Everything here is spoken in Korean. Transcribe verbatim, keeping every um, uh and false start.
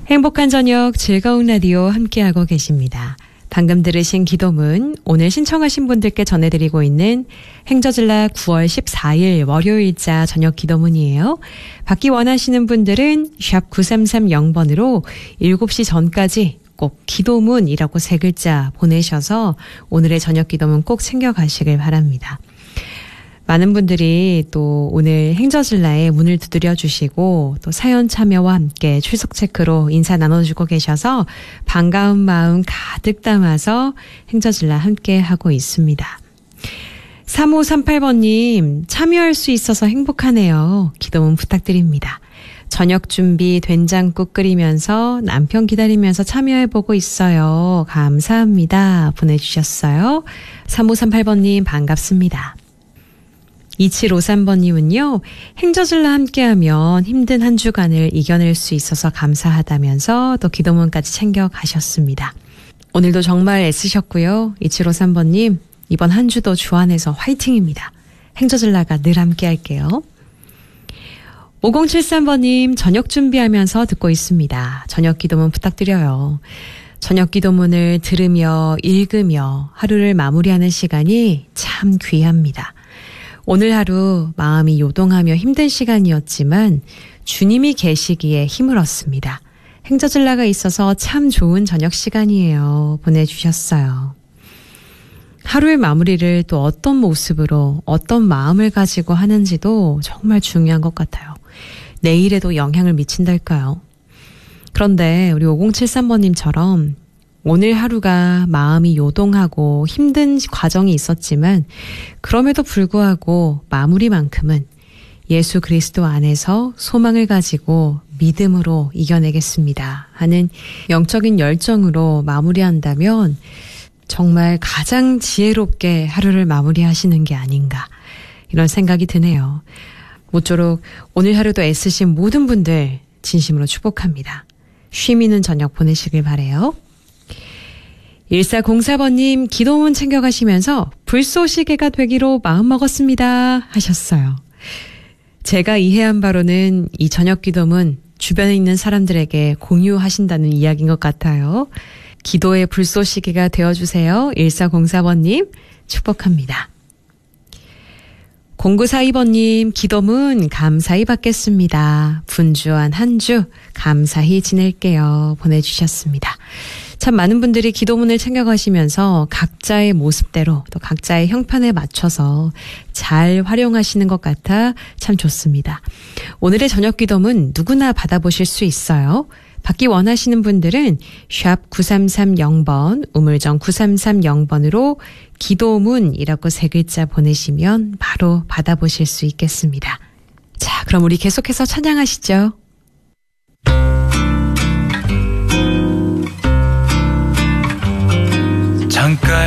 행복한 저녁 즐거운 라디오 함께하고 계십니다. 방금 들으신 기도문 오늘 신청하신 분들께 전해드리고 있는 행저질라 구월 십사일 월요일자 저녁 기도문이에요. 받기 원하시는 분들은 샵 구삼삼영번으로 일곱 시 전까지 꼭 기도문이라고 세 글자 보내셔서 오늘의 저녁 기도문 꼭 챙겨가시길 바랍니다. 많은 분들이 또 오늘 행저질라에 문을 두드려 주시고 또 사연 참여와 함께 출석 체크로 인사 나눠주고 계셔서 반가운 마음 가득 담아서 행저질라 함께 하고 있습니다. 삼오삼팔번님 참여할 수 있어서 행복하네요. 기도문 부탁드립니다. 저녁 준비 된장국 끓이면서 남편 기다리면서 참여해보고 있어요. 감사합니다. 보내주셨어요. 삼오삼팔번님 반갑습니다. 이칠오삼번님은요. 행저질라 함께하면 힘든 한 주간을 이겨낼 수 있어서 감사하다면서 또 기도문까지 챙겨가셨습니다. 오늘도 정말 애쓰셨고요. 이칠오삼번님 이번 한 주도 주 안에서 화이팅입니다. 행저질라가 늘 함께할게요. 오공칠삼번님 저녁 준비하면서 듣고 있습니다. 저녁 기도문 부탁드려요. 저녁 기도문을 들으며 읽으며 하루를 마무리하는 시간이 참 귀합니다. 오늘 하루 마음이 요동하며 힘든 시간이었지만 주님이 계시기에 힘을 얻습니다. 행저질라가 있어서 참 좋은 저녁 시간이에요. 보내주셨어요. 하루의 마무리를 또 어떤 모습으로 어떤 마음을 가지고 하는지도 정말 중요한 것 같아요. 내일에도 영향을 미친달까요? 그런데 우리 오공칠삼번님처럼 오늘 하루가 마음이 요동하고 힘든 과정이 있었지만 그럼에도 불구하고 마무리만큼은 예수 그리스도 안에서 소망을 가지고 믿음으로 이겨내겠습니다 하는 영적인 열정으로 마무리한다면 정말 가장 지혜롭게 하루를 마무리하시는 게 아닌가 이런 생각이 드네요. 모쪼록 오늘 하루도 애쓰신 모든 분들 진심으로 축복합니다. 쉼 있는 저녁 보내시길 바라요. 일사공사번님 기도문 챙겨가시면서 불쏘시개가 되기로 마음먹었습니다 하셨어요. 제가 이해한 바로는 이 저녁 기도문 주변에 있는 사람들에게 공유하신다는 이야기인 것 같아요. 기도의 불쏘시개가 되어주세요. 일사공사번님 축복합니다. 공구사이번님 기도문 감사히 받겠습니다. 분주한 한 주 감사히 지낼게요. 보내주셨습니다. 참 많은 분들이 기도문을 챙겨가시면서 각자의 모습대로 또 각자의 형편에 맞춰서 잘 활용하시는 것 같아 참 좋습니다. 오늘의 저녁 기도문 누구나 받아보실 수 있어요. 받기 원하시는 분들은 샵 구삼삼영번 우물정 구삼삼영번으로 기도문이라고 세 글자 보내시면 바로 받아보실 수 있겠습니다. 자, 그럼 우리 계속해서 찬양하시죠. 잠깐